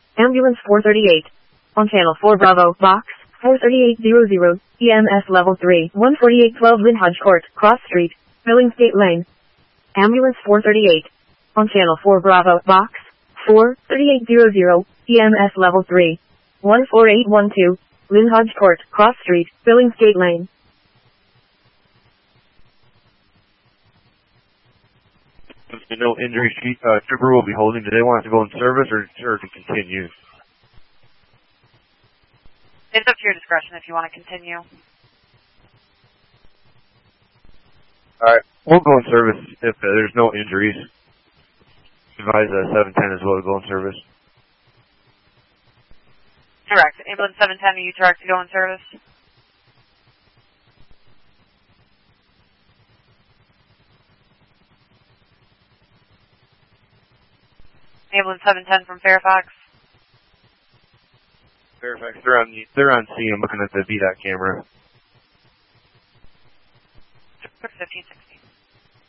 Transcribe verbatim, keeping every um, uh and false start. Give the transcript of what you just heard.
Ambulance four thirty-eight. On channel four Bravo, box four thirty-eight hundred, E M S level three, one forty-eight twelve Lynn Hodge Court, Cross Street, Billingsgate Lane. Ambulance four thirty-eight. On channel four Bravo, box four thirty-eight hundred, E M S level three, one four eight one two, Lynn Hodge Court, Cross Street, Billingsgate Lane. No injury sheet, uh, trooper will be holding. Do they want to go in service or, or to continue? It's up to your discretion if you want to continue. Alright, we'll go in service if uh, there's no injuries. Advise uh, seven ten as well to go in service. Correct. Ambulance seven ten, are you direct to go in service? Ambulance seven ten from Fairfax. Fairfax, they're on, they're on scene. I'm looking at the V DOT camera. fifteen sixteen.